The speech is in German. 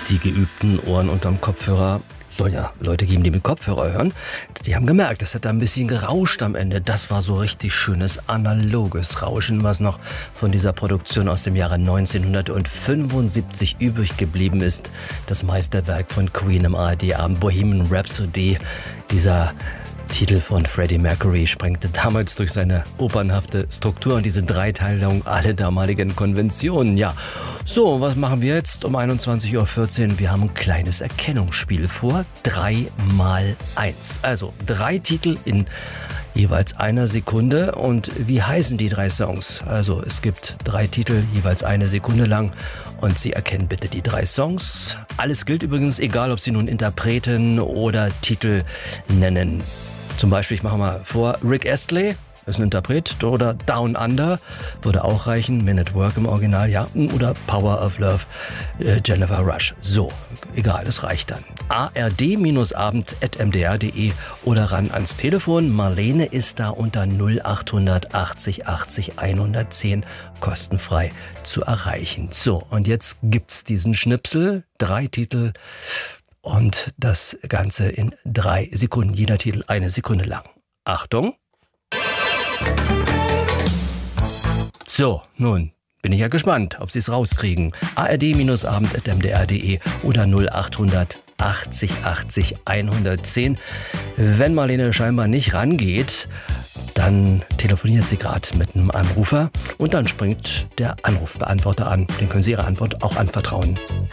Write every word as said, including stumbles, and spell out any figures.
Die geübten Ohren unterm Kopfhörer, soll ja Leute geben, die mit Kopfhörer hören, die haben gemerkt, das hat da ein bisschen gerauscht am Ende. Das war so richtig schönes analoges Rauschen, was noch von dieser Produktion aus dem Jahre neunzehnhundertfünfundsiebzig übrig geblieben ist. Das Meisterwerk von Queen im A R D-Abend Bohemian Rhapsody. Dieser Titel von Freddie Mercury sprengte damals durch seine opernhafte Struktur und diese Dreiteilung alle damaligen Konventionen. Ja, so, was machen wir jetzt um einundzwanzig Uhr vierzehn? Wir haben ein kleines Erkennungsspiel vor. Drei mal eins. Also drei Titel in jeweils einer Sekunde. Und wie heißen die drei Songs? Also es gibt drei Titel, jeweils eine Sekunde lang. Und Sie erkennen bitte die drei Songs. Alles gilt übrigens, egal ob Sie nun Interpreten oder Titel nennen. Zum Beispiel, ich mache mal vor, Rick Astley ist ein Interpret, oder Down Under würde auch reichen, Men at Work im Original, ja, oder Power of Love, äh, Jennifer Rush. So, egal, das reicht dann. A R D abend at m d r punkt d e oder ran ans Telefon. Marlene ist da unter null acht achtzig achtzig hundertzehn kostenfrei zu erreichen. So, und jetzt gibt's diesen Schnipsel, drei Titel. Und das Ganze in drei Sekunden. Jeder Titel eine Sekunde lang. Achtung! So, nun bin ich ja gespannt, ob Sie es rauskriegen. A R D abend at m d r punkt d e oder null acht achtzig achtzig hundertzehn. Wenn Marlene scheinbar nicht rangeht, dann telefoniert sie gerade mit einem Anrufer und dann springt der Anrufbeantworter an. Den können Sie Ihre Antwort auch anvertrauen.